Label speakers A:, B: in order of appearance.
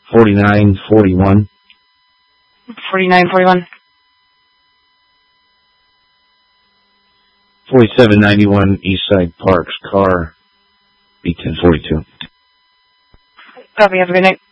A: 4941.
B: 4941.
A: 4791 Eastside Parks, car B1042.
B: Copy, have a good night.